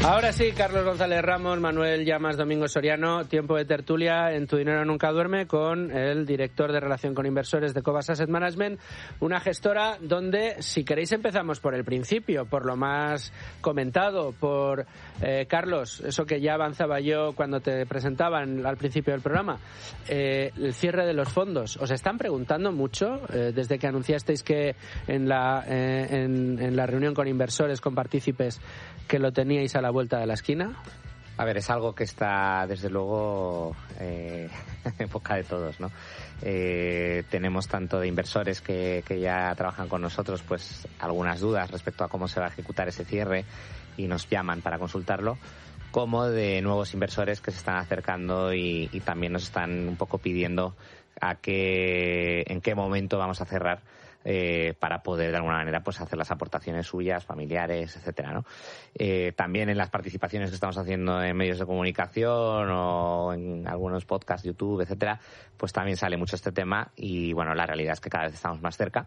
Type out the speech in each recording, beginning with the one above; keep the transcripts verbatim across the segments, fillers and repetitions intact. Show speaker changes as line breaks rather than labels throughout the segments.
Ahora sí, Carlos González Ramos, Manuel Llamas, Domingo Soriano, tiempo de tertulia en Tu Dinero Nunca Duerme con el director de Relación con Inversores de Cobas Asset Management, una gestora donde, si queréis, empezamos por el principio, por lo más comentado, por eh, Carlos, eso que ya avanzaba yo cuando te presentaban al principio del programa, eh, el cierre de los fondos. Os están preguntando mucho, eh, desde que anunciasteis que en la, eh, en, en la reunión con inversores, con partícipes, que lo teníais a la vuelta de la esquina.
A ver, es algo que está, desde luego, eh, en boca de todos, ¿no? Eh, tenemos tanto de inversores que, que ya trabajan con nosotros, pues algunas dudas respecto a cómo se va a ejecutar ese cierre y nos llaman para consultarlo, como de nuevos inversores que se están acercando y, y también nos están un poco pidiendo a qué, en qué momento vamos a cerrar. Eh, para poder de alguna manera pues hacer las aportaciones suyas, familiares, etcétera, ¿no? Eh, también en las participaciones que estamos haciendo en medios de comunicación o en algunos podcasts, YouTube, etcétera, pues también sale mucho este tema y bueno, la realidad es que cada vez estamos más cerca.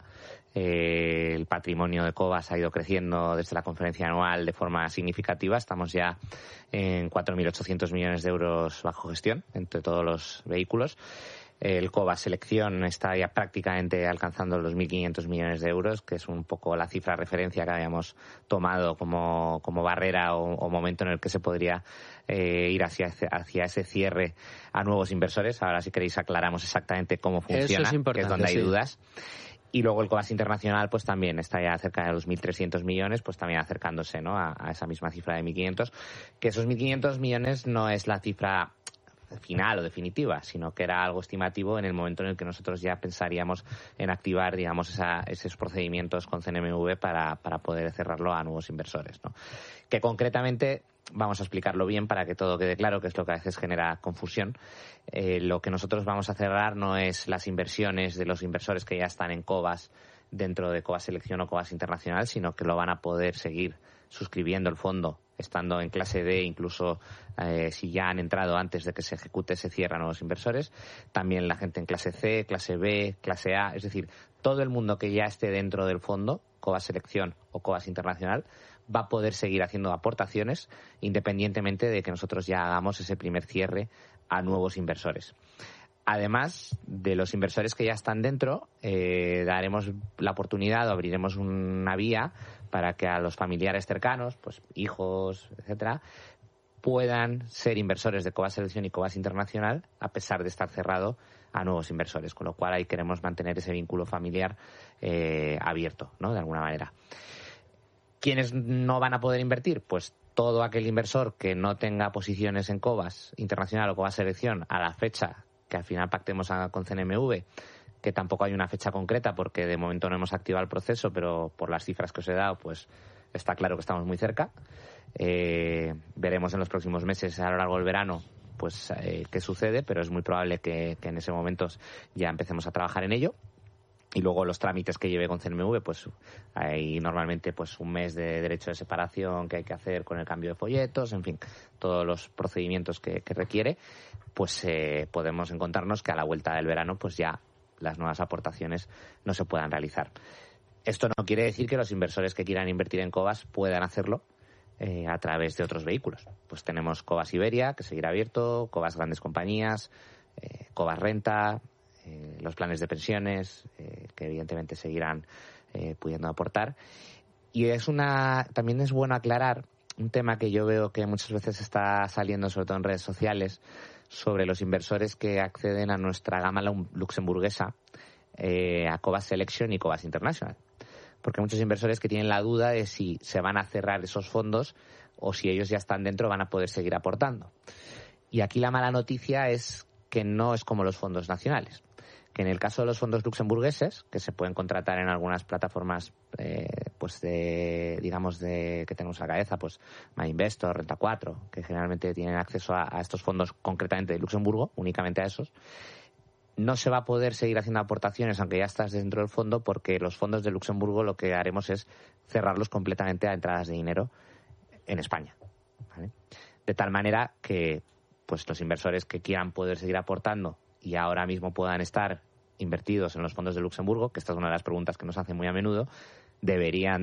Eh, el patrimonio de Cobas ha ido creciendo desde la conferencia anual de forma significativa. Estamos ya en cuatro mil ochocientos millones de euros bajo gestión entre todos los vehículos. El Cobas Selección está ya prácticamente alcanzando los mil quinientos millones de euros, que es un poco la cifra de referencia que habíamos tomado como, como barrera o, o momento en el que se podría eh, ir hacia ese, hacia ese cierre a nuevos inversores. Ahora, si queréis, aclaramos exactamente cómo funciona,
es
que es donde hay
sí.
dudas. Y luego el Cobas Internacional pues también está ya cerca de los mil trescientos millones, pues también acercándose, ¿no?, a, a esa misma cifra de mil quinientos, que esos mil quinientos millones no es la cifra final o definitiva, sino que era algo estimativo en el momento en el que nosotros ya pensaríamos en activar, digamos, esa, esos procedimientos con C N M V para, para poder cerrarlo a nuevos inversores, ¿no? Que concretamente, vamos a explicarlo bien para que todo quede claro, que es lo que a veces genera confusión. Eh, lo que nosotros vamos a cerrar no es las inversiones de los inversores que ya están en Cobas dentro de Cobas Selección o Cobas Internacional, sino que lo van a poder seguir suscribiendo el fondo estando en clase D, incluso eh, si ya han entrado antes de que se ejecute, se cierran nuevos inversores. También la gente en clase C, clase B, clase A, es decir, todo el mundo que ya esté dentro del fondo, Cobas Selección o Cobas Internacional, va a poder seguir haciendo aportaciones independientemente de que nosotros ya hagamos ese primer cierre a nuevos inversores. Además de los inversores que ya están dentro, eh, daremos la oportunidad o abriremos una vía para que a los familiares cercanos, pues hijos, etcétera, puedan ser inversores de Cobas Selección y Cobas Internacional a pesar de estar cerrado a nuevos inversores, con lo cual ahí queremos mantener ese vínculo familiar eh, abierto, ¿no?, de alguna manera. ¿Quiénes no van a poder invertir? Pues todo aquel inversor que no tenga posiciones en Cobas Internacional o Cobas Selección a la fecha que al final pactemos a, con C N M V, que tampoco hay una fecha concreta porque de momento no hemos activado el proceso, pero por las cifras que os he dado, pues está claro que estamos muy cerca. Eh, veremos en los próximos meses, a lo largo del verano, pues eh, qué sucede, pero es muy probable que, que en ese momento ya empecemos a trabajar en ello. Y luego los trámites que lleve con C N M V, pues hay normalmente pues un mes de derecho de separación que hay que hacer con el cambio de folletos, en fin, todos los procedimientos que, que requiere, pues eh, podemos encontrarnos que a la vuelta del verano pues ya las nuevas aportaciones no se puedan realizar. Esto no quiere decir que los inversores que quieran invertir en Cobas puedan hacerlo eh, a través de otros vehículos. Pues tenemos Cobas Iberia, que seguirá abierto, Cobas Grandes Compañías, eh, Cobas Renta, eh, los planes de pensiones, eh, que evidentemente seguirán eh, pudiendo aportar. Y es una, también es bueno aclarar un tema que yo veo que muchas veces está saliendo, sobre todo en redes sociales, sobre los inversores que acceden a nuestra gama luxemburguesa, eh, a Cobas Selection y Cobas International. Porque hay muchos inversores que tienen la duda de si se van a cerrar esos fondos o si ellos ya están dentro van a poder seguir aportando. Y aquí la mala noticia es que no es como los fondos nacionales. Que en el caso de los fondos luxemburgueses, que se pueden contratar en algunas plataformas, eh, pues de, digamos, de que tenemos a la cabeza, pues MyInvestor, Renta cuatro, que generalmente tienen acceso a, a estos fondos concretamente de Luxemburgo, únicamente a esos, no se va a poder seguir haciendo aportaciones aunque ya estás dentro del fondo, porque los fondos de Luxemburgo lo que haremos es cerrarlos completamente a entradas de dinero en España, ¿vale? De tal manera que pues los inversores que quieran poder seguir aportando y ahora mismo puedan estar invertidos en los fondos de Luxemburgo, que esta es una de las preguntas que nos hacen muy a menudo, deberían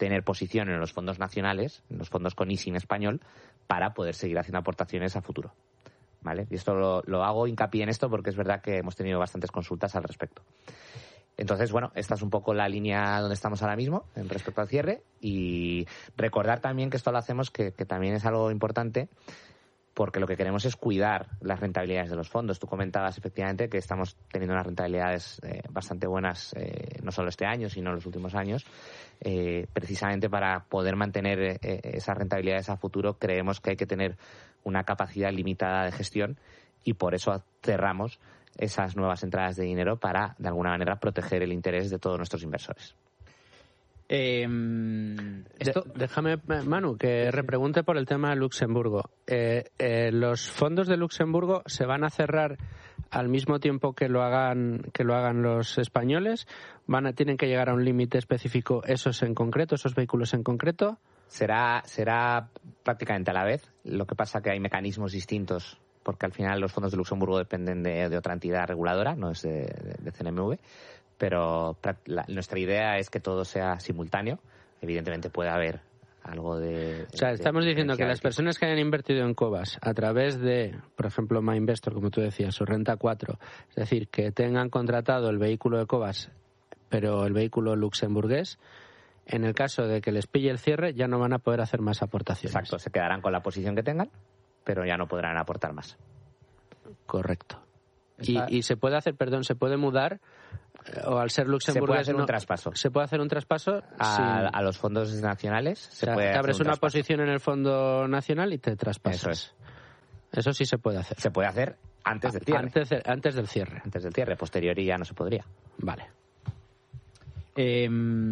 tener posición en los fondos nacionales, en los fondos con I S I en español, para poder seguir haciendo aportaciones a futuro. ¿Vale? Y esto lo, lo hago hincapié en esto porque es verdad que hemos tenido bastantes consultas al respecto. Entonces, bueno, esta es un poco la línea donde estamos ahora mismo en respecto al cierre, y recordar también que esto lo hacemos, que, que también es algo importante, porque lo que queremos es cuidar las rentabilidades de los fondos. Tú comentabas efectivamente que estamos teniendo unas rentabilidades eh, bastante buenas, eh, no solo este año, sino en los últimos años. Eh, precisamente para poder mantener eh, esas rentabilidades a futuro, creemos que hay que tener una capacidad limitada de gestión, y por eso cerramos esas nuevas entradas de dinero para, de alguna manera, proteger el interés de todos nuestros inversores.
Eh, esto... de, déjame, Manu, que repregunte por el tema de Luxemburgo. Eh, eh, ¿Los fondos de Luxemburgo se van a cerrar al mismo tiempo que lo hagan que lo hagan los españoles? ¿Van a, tienen que llegar a un límite específico esos en concreto, esos vehículos en concreto?
Será, será prácticamente a la vez. Lo que pasa que hay mecanismos distintos, porque al final los fondos de Luxemburgo dependen de, de otra entidad reguladora, no es de, de, de C N M V. Pero la, nuestra idea es que todo sea simultáneo. Evidentemente puede haber algo de...
O sea, de, estamos diciendo que las personas que hayan invertido en Cobas a través de, por ejemplo, MyInvestor, como tú decías, o Renta cuatro, es decir, que tengan contratado el vehículo de Cobas, pero el vehículo luxemburgués, en el caso de que les pille el cierre, ya no van a poder hacer más aportaciones.
Exacto, se quedarán con la posición que tengan, pero ya no podrán aportar más.
Correcto. Y, y se puede hacer, perdón, se puede mudar, o al ser luxemburgués...
Se puede hacer
no,
un traspaso.
Se puede hacer un traspaso
a,
sin...
a los fondos nacionales. Se
o sea,
puede
te abres
hacer un
una
traspaso.
posición en el fondo nacional y te traspasas.
Eso es.
Eso sí se puede hacer.
Se puede hacer antes del cierre.
Antes, de, antes del cierre.
Antes del cierre. Posteriori ya no se podría.
Vale.
Eh,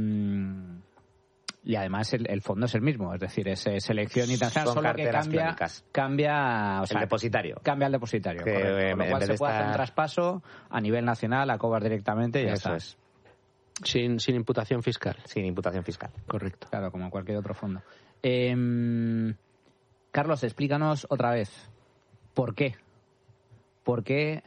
y además el, el fondo es el mismo, es decir, es eh, selección internacional,
Son
solo que cambia,
clásicas.
cambia o sea,
el depositario.
Cambia el depositario.
Que,
correcto. Con lo cual se puede
estar...
hacer un traspaso a nivel nacional, a Cobas directamente y ya
Eso
está.
es.
Sin, sin imputación fiscal.
Sin imputación fiscal.
Correcto.
Claro, como cualquier otro fondo. Eh, Carlos, explícanos otra vez, ¿por qué? ¿Por qué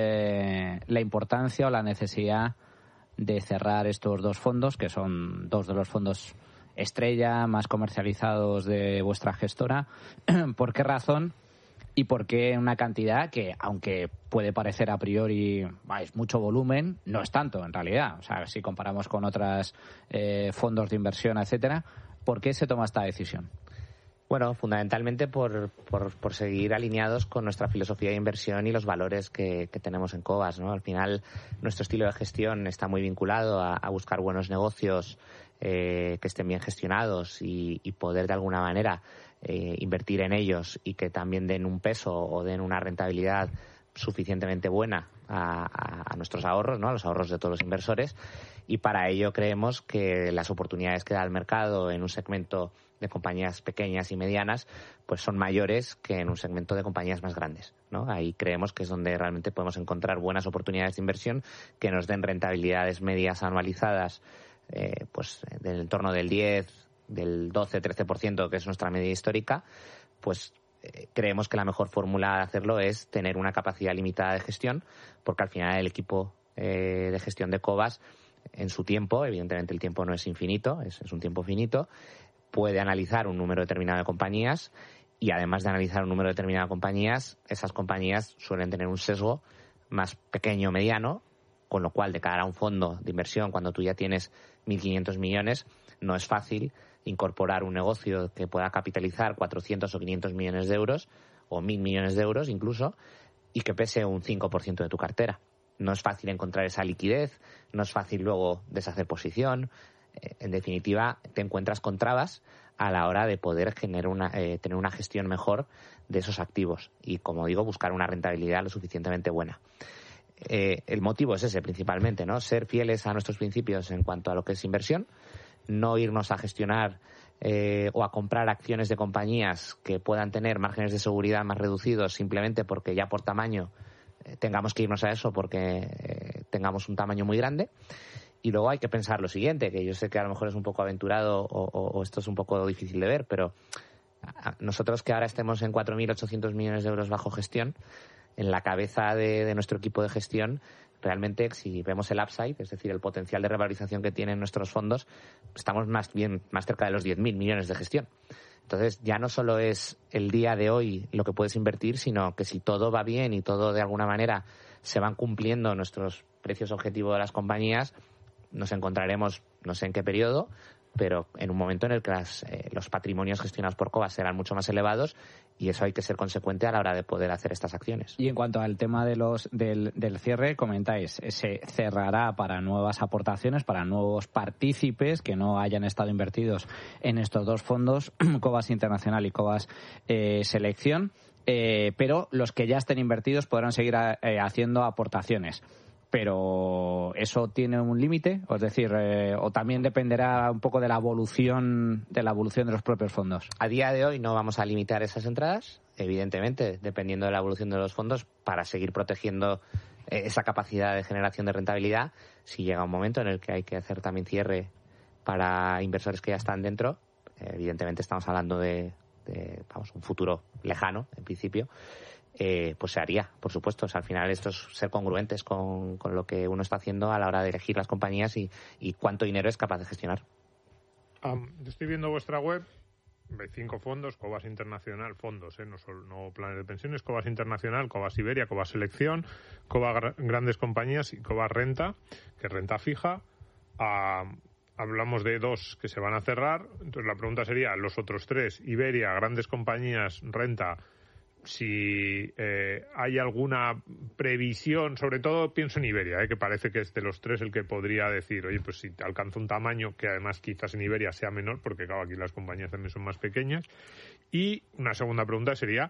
eh, la importancia o la necesidad de cerrar estos dos fondos, que son dos de los fondos estrella más comercializados de vuestra gestora? ¿Por qué razón y por qué una cantidad que, aunque puede parecer a priori bah, es mucho volumen, no es tanto en realidad? O sea, si comparamos con otros eh, fondos de inversión, etcétera, ¿por qué se toma esta decisión?
Bueno, fundamentalmente por, por, por seguir alineados con nuestra filosofía de inversión y los valores que, que tenemos en Cobas, ¿no? Al final, nuestro estilo de gestión está muy vinculado a, a buscar buenos negocios eh, que estén bien gestionados y, y poder de alguna manera eh, invertir en ellos y que también den un peso o den una rentabilidad suficientemente buena a, a, a nuestros ahorros, ¿no? A los ahorros de todos los inversores. Y para ello creemos que las oportunidades que da el mercado en un segmento de compañías pequeñas y medianas pues son mayores que en un segmento de compañías más grandes, ¿no? Ahí creemos que es donde realmente podemos encontrar buenas oportunidades de inversión que nos den rentabilidades medias anualizadas eh, pues del entorno del diez, del doce, trece por ciento, que es nuestra media histórica. Pues eh, creemos que la mejor fórmula de hacerlo es tener una capacidad limitada de gestión, porque al final el equipo eh, de gestión de Cobas, en su tiempo, evidentemente el tiempo no es infinito, es, es un tiempo finito, puede analizar un número determinado de compañías y además de analizar un número determinado de compañías, esas compañías suelen tener un sesgo más pequeño o mediano, con lo cual de cara a un fondo de inversión, cuando tú ya tienes mil quinientos millones, no es fácil incorporar un negocio que pueda capitalizar cuatrocientos o quinientos millones de euros o mil millones de euros incluso y que pese un cinco por ciento de tu cartera. No es fácil encontrar esa liquidez, no es fácil luego deshacer posición. En definitiva, te encuentras con trabas a la hora de poder generar una, eh, tener una gestión mejor de esos activos y, como digo, buscar una rentabilidad lo suficientemente buena. Eh, el motivo es ese principalmente, ¿no? Ser fieles a nuestros principios en cuanto a lo que es inversión, no irnos a gestionar eh, o a comprar acciones de compañías que puedan tener márgenes de seguridad más reducidos simplemente porque ya por tamaño eh, tengamos que irnos a eso porque eh, tengamos un tamaño muy grande. Y luego hay que pensar lo siguiente, que yo sé que a lo mejor es un poco aventurado o, o, o esto es un poco difícil de ver, pero nosotros que ahora estemos en cuatro mil ochocientos millones de euros bajo gestión, en la cabeza de, de nuestro equipo de gestión realmente si vemos el upside, es decir, el potencial de revalorización que tienen nuestros fondos, estamos más bien más cerca de los diez mil millones de gestión. Entonces, ya no solo es el día de hoy lo que puedes invertir, sino que si todo va bien y todo de alguna manera se van cumpliendo nuestros precios objetivos de las compañías, nos encontraremos, no sé en qué periodo, pero en un momento en el que las, eh, los patrimonios gestionados por Cobas serán mucho más elevados y eso hay que ser consecuente a la hora de poder hacer estas acciones.
Y en cuanto al tema de los del, del cierre, comentáis, se cerrará para nuevas aportaciones, para nuevos partícipes que no hayan estado invertidos en estos dos fondos, Cobas Internacional y Cobas eh, Selección, eh, pero los que ya estén invertidos podrán seguir a, eh, haciendo aportaciones. Pero eso tiene un límite, es decir, eh, o también dependerá un poco de la evolución de la evolución de los propios fondos.
A día de hoy no vamos a limitar esas entradas, evidentemente, dependiendo de la evolución de los fondos, para seguir protegiendo eh, esa capacidad de generación de rentabilidad. Si llega un momento en el que hay que hacer también cierre para inversores que ya están dentro, eh, evidentemente estamos hablando de, de vamos, un futuro lejano, en principio. Eh, pues se haría, por supuesto. O sea, al final esto es ser congruentes con, con lo que uno está haciendo a la hora de elegir las compañías y, y cuánto dinero es capaz de gestionar.
Um, estoy viendo vuestra web, hay cinco fondos, Cobas Internacional, fondos, ¿eh? no, solo, no planes de pensiones, Cobas Internacional, Cobas Iberia, Cobas Selección, Cobas Gra- Grandes Compañías y Cobas Renta, que es renta fija. Uh, hablamos de dos que se van a cerrar, entonces la pregunta sería, los otros tres, Iberia, Grandes Compañías, Renta, si eh, hay alguna previsión, sobre todo pienso en Iberia, eh, que parece que es de los tres el que podría decir, oye, pues si alcanza un tamaño que además quizás en Iberia sea menor, porque claro, aquí las compañías también son más pequeñas. Y una segunda pregunta sería,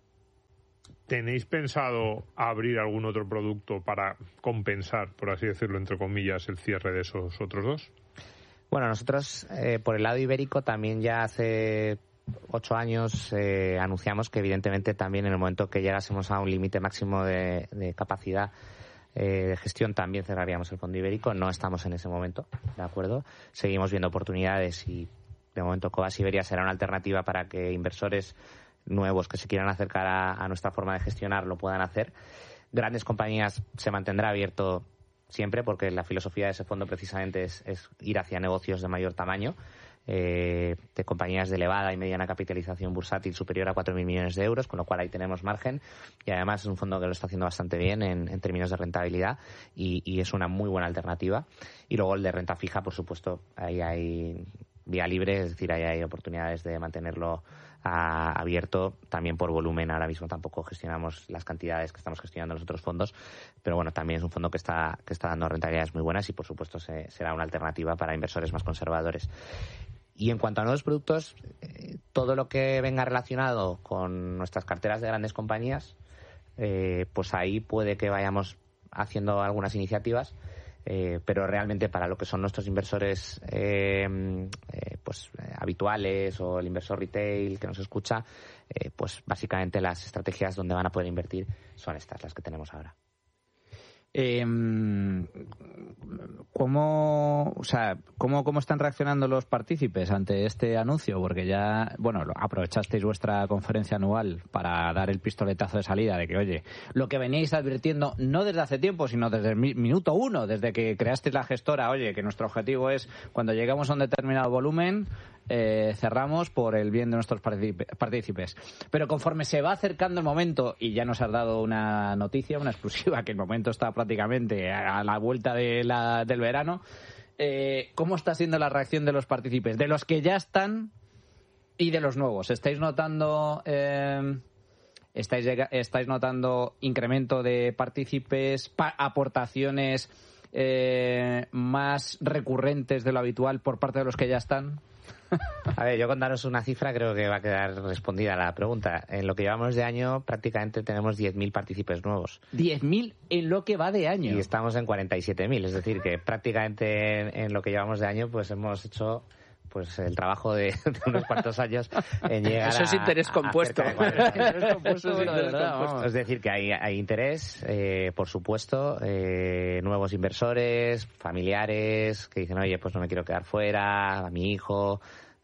¿tenéis pensado abrir algún otro producto para compensar, por así decirlo, entre comillas, el cierre de esos otros dos?
Bueno, nosotros eh, por el lado ibérico también ya hace ocho años eh, anunciamos que evidentemente también en el momento que llegásemos a un límite máximo de, de capacidad eh, de gestión también cerraríamos el fondo ibérico. No estamos en ese momento, ¿de acuerdo? Seguimos viendo oportunidades y de momento Cobas Iberia será una alternativa para que inversores nuevos que se quieran acercar a, a nuestra forma de gestionar lo puedan hacer. Grandes Compañías se mantendrá abierto siempre porque la filosofía de ese fondo precisamente es, es ir hacia negocios de mayor tamaño. Eh, de compañías de elevada y mediana capitalización bursátil superior a cuatro mil millones de euros, con lo cual ahí tenemos margen y además es un fondo que lo está haciendo bastante bien en, en términos de rentabilidad y, y es una muy buena alternativa. Y luego el de renta fija, por supuesto, ahí hay vía libre, es decir, ahí hay oportunidades de mantenerlo a, abierto también por volumen. Ahora mismo tampoco gestionamos las cantidades que estamos gestionando los otros fondos, pero bueno, también es un fondo que está, que está dando rentabilidades muy buenas y por supuesto se, será una alternativa para inversores más conservadores. Y en cuanto a nuevos productos, eh, todo lo que venga relacionado con nuestras carteras de grandes compañías, eh, pues ahí puede que vayamos haciendo algunas iniciativas, eh, pero realmente para lo que son nuestros inversores eh, eh, pues eh, habituales o el inversor retail que nos escucha, eh, pues básicamente las estrategias donde van a poder invertir son estas, las que tenemos ahora.
Eh, ¿Cómo, o sea, cómo, cómo están reaccionando los partícipes ante este anuncio? Porque ya, bueno, aprovechasteis vuestra conferencia anual para dar el pistoletazo de salida de que, oye, lo que veníais advirtiendo no desde hace tiempo, sino desde el minuto uno, desde que creasteis la gestora, oye, que nuestro objetivo es, cuando llegamos a un determinado volumen, eh, cerramos por el bien de nuestros partícipes. Pero conforme se va acercando el momento, y ya nos has dado una noticia, una exclusiva, que el momento está prácticamente a la vuelta de la, del verano, eh, ¿cómo está siendo la reacción de los partícipes? De los que ya están y de los nuevos. ¿Estáis notando eh, estáis, estáis notando incremento de partícipes, pa- aportaciones eh, más recurrentes de lo habitual por parte de los que ya están?
A ver, yo con daros una cifra creo que va a quedar respondida la pregunta. En lo que llevamos de año prácticamente tenemos diez mil partícipes nuevos.
diez mil en lo que va de año.
Y estamos en cuarenta y siete mil, es decir, que prácticamente en, en lo que llevamos de año pues hemos hecho pues el trabajo de, de unos cuantos años en llegar
Eso es interés
a,
compuesto.
A interés
compuesto, bueno, de verdad, vamos.
Es decir, que hay, hay interés, eh, por supuesto, eh, nuevos inversores, familiares, que dicen, oye, pues no me quiero quedar fuera, a mi hijo,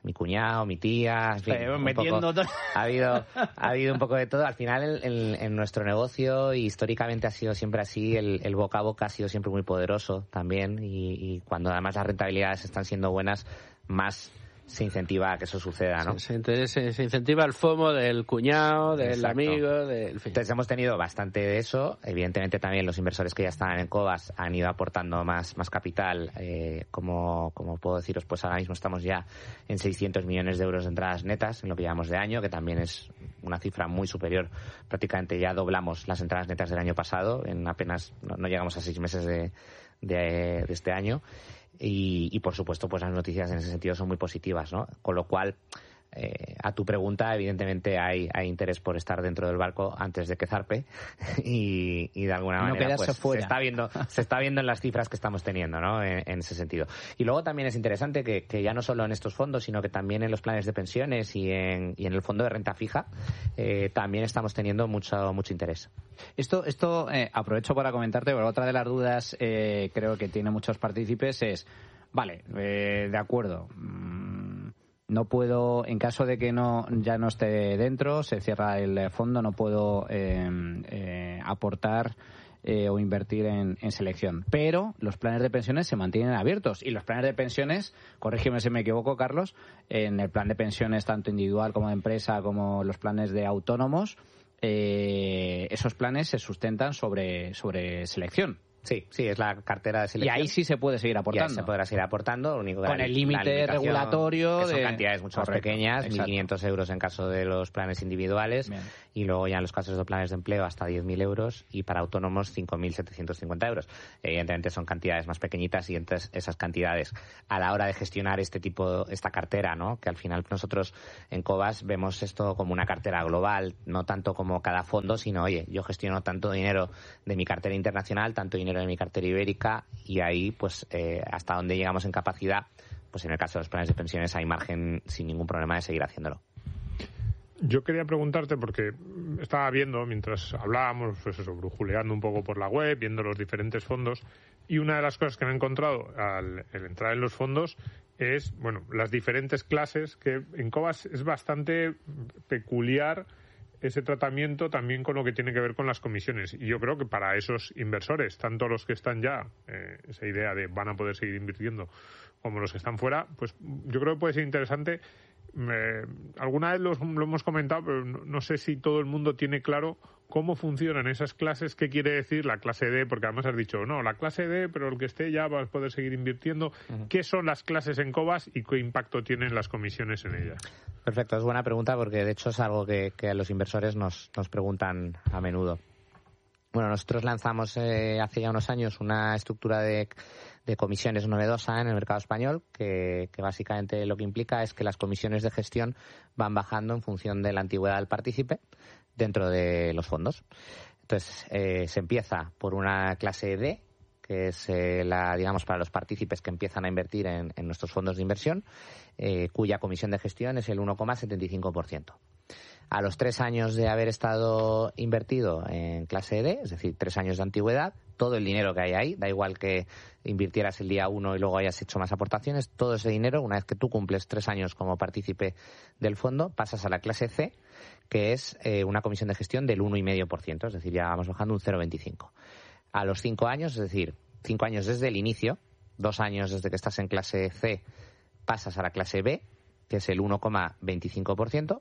mi cuñado, mi tía, en fin,
Pero
un
metiendo
poco,
todo.
ha habido ha habido un poco de todo. Al final, en, en, en nuestro negocio, históricamente ha sido siempre así, el, el boca a boca ha sido siempre muy poderoso también, y, y cuando además las rentabilidades están siendo buenas, más se incentiva a que eso suceda, ¿no?
Sí, se, se, se incentiva el FOMO del cuñado, del
Exacto.
amigo, del... Fin.
Entonces hemos tenido bastante de eso. Evidentemente también los inversores que ya estaban en Cobas han ido aportando más, más capital. Eh, como, como puedo deciros, pues ahora mismo estamos ya en seiscientos millones de euros de entradas netas en lo que llevamos de año, que también es una cifra muy superior. Prácticamente ya doblamos las entradas netas del año pasado. En apenas, no, no llegamos a seis meses de, de, de este año. Y, y por supuesto, pues las noticias en ese sentido son muy positivas, ¿no? Con lo cual, eh, a tu pregunta, evidentemente hay, hay interés por estar dentro del barco antes de que zarpe, y, y de alguna
no
manera pues,
fuera.
se está viendo se está viendo en las cifras que estamos teniendo, ¿no? En, en ese sentido. Y luego también es interesante que, que ya no solo en estos fondos, sino que también en los planes de pensiones y en, y en el fondo de renta fija, eh, también estamos teniendo mucho mucho interés.
Esto, esto eh, aprovecho para comentarte, porque otra de las dudas eh, creo que tiene muchos partícipes es, vale, eh, de acuerdo, mmm, no puedo, en caso de que no ya no esté dentro, se cierra el fondo, no puedo eh, eh, aportar eh, o invertir en, en selección. Pero los planes de pensiones se mantienen abiertos, y los planes de pensiones, corrígeme si me equivoco, Carlos, en el plan de pensiones tanto individual como de empresa, como los planes de autónomos, Eh, esos planes se sustentan sobre, sobre selección.
Sí, sí, es la cartera de selección.
Y ahí sí se puede seguir aportando.
Y ahí se podrá seguir aportando. Lo único que
con
la,
el límite regulatorio.
Que son
de...
cantidades mucho más
Correcto,
pequeñas,
exacto.
mil quinientos euros en caso de los planes individuales.
Bien.
Y luego ya en los casos de planes de empleo hasta diez mil euros, y para autónomos cinco mil setecientos cincuenta euros. Evidentemente son cantidades más pequeñitas, y entonces esas cantidades a la hora de gestionar este tipo, esta cartera, ¿no? Que al final nosotros en Cobas vemos esto como una cartera global, no tanto como cada fondo, sino, oye, yo gestiono tanto dinero de mi cartera internacional, tanto dinero de mi cartera ibérica, y ahí pues eh, hasta donde llegamos en capacidad, pues en el caso de los planes de pensiones hay margen sin ningún problema de seguir haciéndolo.
Yo quería preguntarte, porque estaba viendo, mientras hablábamos, pues eso, brujuleando un poco por la web, viendo los diferentes fondos, y una de las cosas que me he encontrado al, al entrar en los fondos es, bueno, las diferentes clases, que en Cobas es bastante peculiar ese tratamiento también con lo que tiene que ver con las comisiones. Y yo creo que para esos inversores, tanto los que están ya, eh, esa idea de van a poder seguir invirtiendo, como los que están fuera, pues yo creo que puede ser interesante. Eh, alguna vez los, lo hemos comentado, pero no, no sé si todo el mundo tiene claro cómo funcionan esas clases, qué quiere decir la clase D, porque además has dicho, no, la clase D, pero el que esté ya va a poder seguir invirtiendo. Uh-huh. ¿Qué son las clases en Cobas y qué impacto tienen las comisiones en ellas?
Perfecto, es buena pregunta, porque de hecho es algo que, que los inversores nos, nos preguntan a menudo. Bueno, nosotros lanzamos eh, hace ya unos años una estructura de, de comisiones novedosa en el mercado español, que, que básicamente lo que implica es que las comisiones de gestión van bajando en función de la antigüedad del partícipe dentro de los fondos. Entonces, eh, se empieza por una clase D, que es eh, la, digamos, para los partícipes que empiezan a invertir en, en nuestros fondos de inversión, eh, cuya comisión de gestión es el uno coma setenta y cinco por ciento. A los tres años de haber estado invertido en clase D, es decir, tres años de antigüedad, todo el dinero que hay ahí, da igual que invirtieras el día uno y luego hayas hecho más aportaciones, todo ese dinero, una vez que tú cumples tres años como partícipe del fondo, pasas a la clase C, que es eh, una comisión de gestión del uno coma cinco por ciento, es decir, ya vamos bajando un cero coma veinticinco. A los cinco años, es decir, cinco años desde el inicio, dos años desde que estás en clase C, pasas a la clase B, que es el uno coma veinticinco por ciento,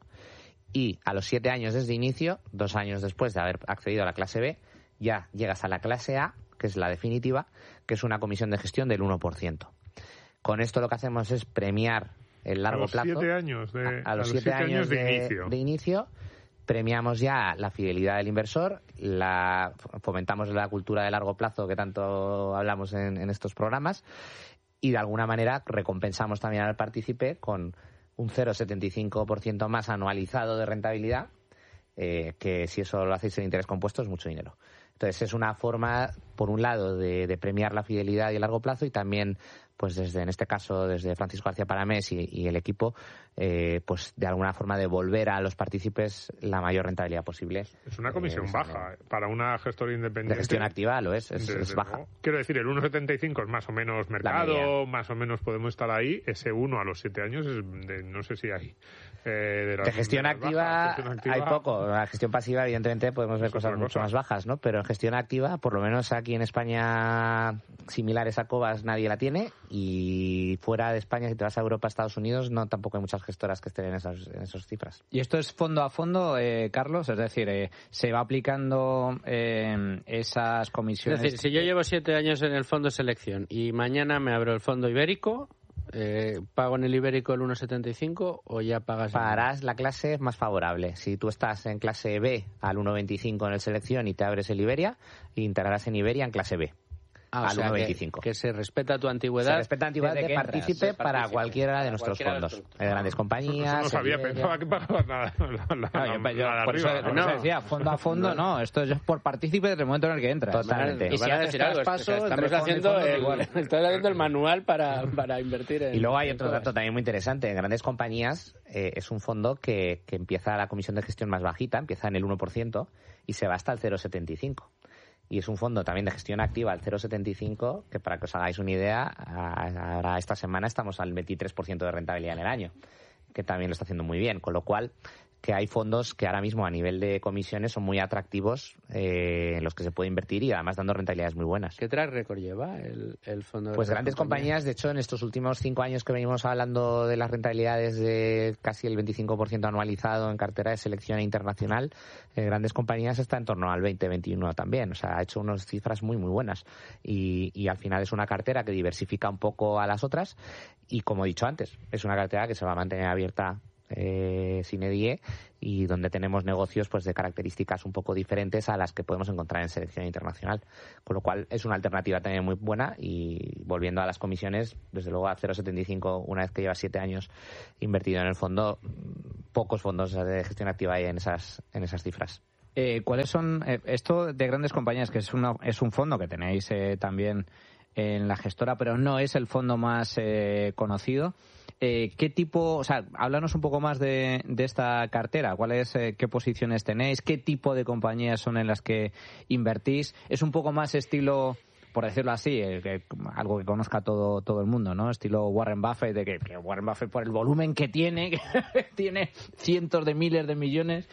y a los siete años desde inicio, dos años después de haber accedido a la clase B, ya llegas a la clase A, que es la definitiva, que es una comisión de gestión del uno por ciento. Con esto lo que hacemos es premiar el largo plazo.
A los siete años de,
a, a los
a los
siete
siete
años,
años de,
de,
inicio.
de inicio, premiamos ya la fidelidad del inversor, la, fomentamos la cultura de largo plazo que tanto hablamos en, en estos programas, y de alguna manera recompensamos también al partícipe con un cero coma setenta y cinco por ciento más anualizado de rentabilidad, eh, que si eso lo hacéis en interés compuesto es mucho dinero. Entonces es una forma, por un lado, de, de premiar la fidelidad y el largo plazo, y también, pues desde, en este caso, desde Francisco García Paramés y, y el equipo, eh, pues de alguna forma devolver a los partícipes la mayor rentabilidad posible.
Es una comisión eh, baja para una gestora independiente.
De gestión activa lo es, es, es baja.
Luego. Quiero decir, el uno coma setenta y cinco es más o menos mercado, más o menos podemos estar ahí. Ese uno a los siete años es de, no sé si hay. Eh, de,
de, gestión, de activa, bajas, gestión activa hay poco. La gestión pasiva, evidentemente, podemos ver cosas mucho cosa. más bajas, ¿no? Pero en gestión activa, por lo menos aquí en España, similares a Cobas, nadie la tiene. Y fuera de España, si te vas a Europa, Estados Unidos, no tampoco hay muchas gestoras que estén en esas, en esas cifras.
¿Y esto es fondo a fondo, eh, Carlos? Es decir, eh, ¿se va aplicando eh, esas comisiones?
Es decir, si yo llevo siete años en el fondo selección y mañana me abro el fondo ibérico, Eh, ¿pago en el ibérico el uno coma setenta y cinco o ya pagas?
Pagarás la clase más favorable. Si tú estás en clase B al uno coma veinticinco en el selección y te abres el Iberia, integrarás en Iberia en clase B.
Ah, al uno coma veinticinco. Que, que se respeta tu antigüedad.
Se respeta antigüedad de partícipe entras, para cualquiera de nuestros cualquiera fondos. De grandes compañías.
Eso no sabía, pensaba que pagabas nada. La, la,
no, yo, yo,
la
por
arriba,
eso, no. decía, fondo a fondo, no. Esto es por partícipe desde el momento en el que entras.
Totalmente.
Y si haces traspaso,
estamos haciendo el, estamos haciendo el manual para, para invertir en...
Y luego hay otro dato también muy interesante. En grandes compañías eh, es un fondo que, que empieza la comisión de gestión más bajita, empieza en el uno por ciento y se va hasta el cero coma setenta y cinco. Y es un fondo también de gestión activa al cero coma setenta y cinco, que para que os hagáis una idea, ahora esta semana estamos al veintitrés por ciento de rentabilidad en el año, que también lo está haciendo muy bien, con lo cual que hay fondos que ahora mismo a nivel de comisiones son muy atractivos eh, en los que se puede invertir y además dando rentabilidades muy buenas.
¿Qué track record lleva el, el fondo? De
pues grandes compañías? compañías, de hecho en estos últimos cinco años que venimos hablando de las rentabilidades de casi el veinticinco por ciento anualizado en cartera de selección internacional, eh, grandes compañías está en torno al veinte veintiuno también, o sea, ha hecho unas cifras muy muy buenas y, y al final es una cartera que diversifica un poco a las otras y como he dicho antes, es una cartera que se va a mantener abierta Eh, sine die y donde tenemos negocios pues de características un poco diferentes a las que podemos encontrar en selección internacional, con lo cual es una alternativa también muy buena. Y volviendo a las comisiones, desde luego a cero coma setenta y cinco, una vez que llevas siete años invertido en el fondo, pocos fondos de gestión activa hay en esas en esas cifras.
Eh, ¿Cuáles son eh, esto de grandes compañías, que es una, es un fondo que tenéis eh, también en la gestora, pero no es el fondo más eh, conocido? Eh, ¿Qué tipo, o sea, háblanos un poco más de, de esta cartera? ¿Cuáles, eh, qué posiciones tenéis? ¿Qué tipo de compañías son en las que invertís? ¿Es un poco más estilo, por decirlo así, eh, que, algo que conozca todo todo el mundo, ¿no? Estilo Warren Buffett, de que, que Warren Buffett, por el volumen que tiene, que tiene cientos de miles de millones,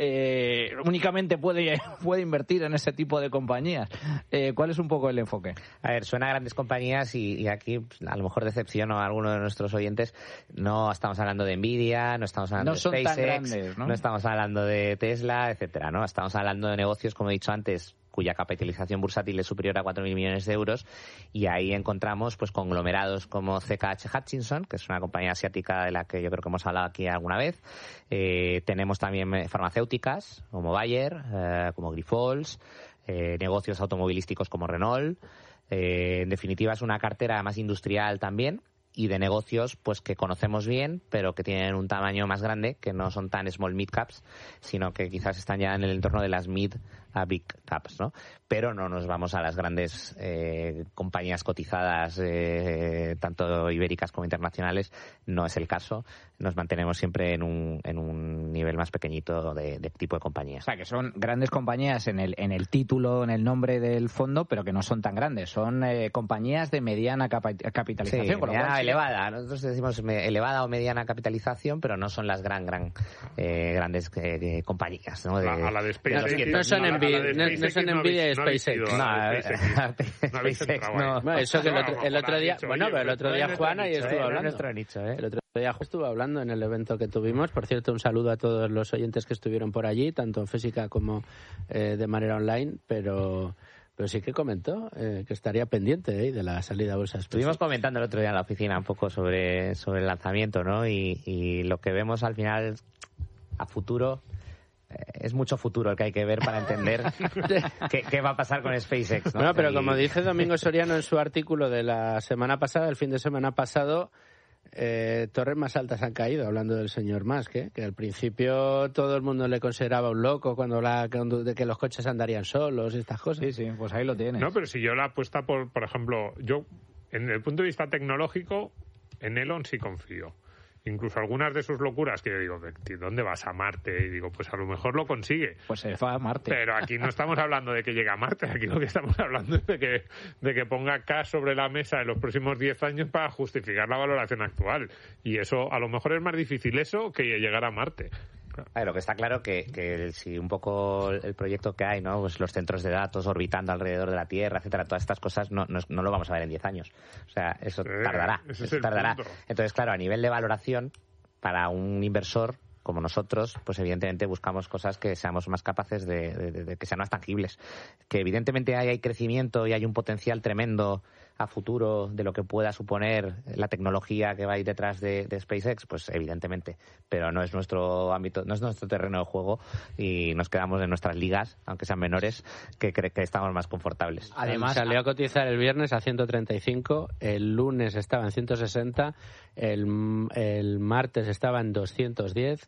eh, únicamente puede, puede invertir en ese tipo de compañías. Eh, ¿Cuál es un poco el enfoque?
A ver, suena a grandes compañías y, y aquí a lo mejor decepciono a alguno de nuestros oyentes. No estamos hablando de Nvidia, no estamos hablando
no
de
son
SpaceX,
tan grandes, ¿no?
no estamos hablando de Tesla, etcétera, ¿no? Estamos hablando de negocios, como he dicho antes, cuya capitalización bursátil es superior a cuatro mil millones de euros, y ahí encontramos pues conglomerados como C K H Hutchinson, que es una compañía asiática de la que yo creo que hemos hablado aquí alguna vez. Eh, tenemos también farmacéuticas como Bayer, eh, como Grifols, eh, negocios automovilísticos como Renault. Eh, en definitiva, es una cartera más industrial también, y de negocios pues que conocemos bien, pero que tienen un tamaño más grande, que no son tan small mid caps, sino que quizás están ya en el entorno de las mid a big caps, ¿no? Pero no nos vamos a las grandes eh, compañías cotizadas, eh, tanto ibéricas como internacionales, no es el caso. Nos mantenemos siempre en un, en un nivel más pequeñito de, de tipo de compañías.
O sea, que son grandes compañías en el, en el título, en el nombre del fondo, pero que no son tan grandes. Son eh, compañías de mediana capa- capitalización.
Sí,
con lo cual,
elevada. Nosotros decimos elevada o mediana capitalización, pero no son las gran, gran eh, grandes eh, compañías, ¿no? De,
a la de SpaceX.
No, no son Nvidia, no, no son Nvidia y SpaceX.
No, SpaceX no.
Bueno, eso que el otro, el otro día, bueno, pero el otro día Juan ahí estuvo hablando.
Nuestro nicho, ¿eh?
El otro día Juan estuvo hablando en el evento que tuvimos. Por cierto, un saludo a todos los oyentes que estuvieron por allí, tanto en física como eh, de manera online, pero... Pero sí que comentó eh, que estaría pendiente eh, de la salida a bolsa.
Estuvimos comentando el otro día en la oficina un poco sobre, sobre el lanzamiento, ¿no? Y, y lo que vemos al final a futuro, eh, es mucho futuro el que hay que ver para entender qué, qué va a pasar con SpaceX, ¿no?
Bueno, pero
y...
como dice Domingo Soriano en su artículo de la semana pasada, el fin de semana pasado, Eh, torres más altas han caído, hablando del señor Musk, ¿eh? Que al principio todo el mundo le consideraba un loco cuando la de que los coches andarían solos y estas cosas.
Sí, sí, pues ahí lo tienes.
No, pero si yo la apuesta por, por ejemplo, yo en el punto de vista tecnológico, en Elon sí confío. incluso algunas de sus locuras que yo digo, ¿dónde vas a Marte? Y digo, pues a lo mejor lo consigue.
Pues se va a Marte.
Pero aquí no estamos hablando de que llegue a Marte, aquí lo que estamos hablando es de que, de que ponga cash sobre la mesa en los próximos diez años para justificar la valoración actual. Y eso, a lo mejor es más difícil eso que llegar a Marte.
A ver, lo que está claro que, que si un poco el proyecto que hay, ¿no? Pues los centros de datos orbitando alrededor de la Tierra, etcétera, todas estas cosas no, no, no lo vamos a ver en diez años. O sea, eso
eh,
tardará.
Ese
eso
es
tardará.
Punto.
Entonces, claro, a nivel de valoración, para un inversor como nosotros, pues evidentemente buscamos cosas que seamos más capaces de, de, de, de que sean más tangibles. Que evidentemente hay, hay crecimiento y hay un potencial tremendo a futuro de lo que pueda suponer la tecnología que va ahí detrás de, de SpaceX, pues evidentemente, pero no es nuestro ámbito, no es nuestro terreno de juego y nos quedamos en nuestras ligas, aunque sean menores, que cree que estamos más confortables.
Además, salió a cotizar el viernes a ciento treinta y cinco, el lunes estaba en ciento sesenta, el, el martes estaba en doscientos diez.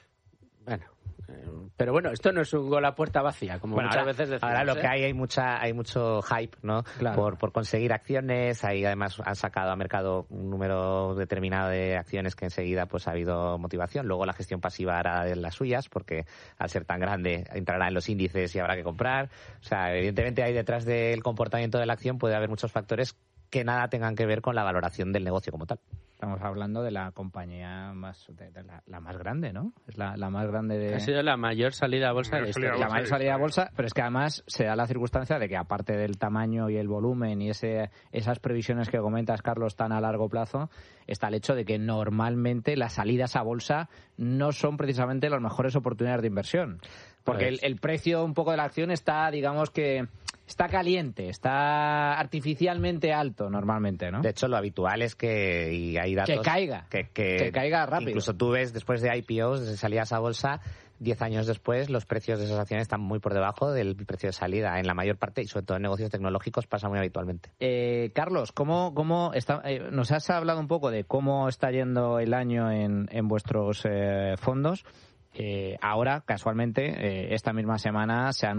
Bueno, pero bueno, esto no es un gol a puerta vacía, como
bueno,
muchas
ahora,
veces decimos.
Ahora lo
¿eh?
que hay, hay mucha, hay mucho hype, ¿no?
Claro.
Por, por conseguir acciones. Ahí además han sacado a mercado un número determinado de acciones que enseguida pues ha habido motivación. Luego la gestión pasiva hará de las suyas, porque al ser tan grande entrará en los índices y habrá que comprar. O sea, evidentemente hay detrás del comportamiento de la acción puede haber muchos factores que nada tengan que ver con la valoración del negocio como tal.
Estamos hablando de la compañía más de, de la, la más grande, ¿no? Es la, la más grande de...
Ha sido la mayor salida a bolsa de la historia.
La mayor salida a bolsa, pero es que además se da la circunstancia de que aparte del tamaño y el volumen y ese esas previsiones que comentas, Carlos, tan a largo plazo, está el hecho de que normalmente las salidas a bolsa no son precisamente las mejores oportunidades de inversión. Porque el, el precio un poco de la acción está, digamos que... Está caliente, está artificialmente alto normalmente, ¿no?
De hecho, lo habitual es que y hay datos
que caiga,
que, que,
que caiga rápido.
Incluso tú ves después de I P Os, de salidas a bolsa, diez años después, los precios de esas acciones están muy por debajo del precio de salida. En la mayor parte, y sobre todo en negocios tecnológicos, pasa muy habitualmente.
Eh, Carlos, ¿cómo, cómo está, eh, nos has hablado un poco de cómo está yendo el año en, en vuestros eh, fondos? Eh, ahora, casualmente, eh, esta misma semana se ha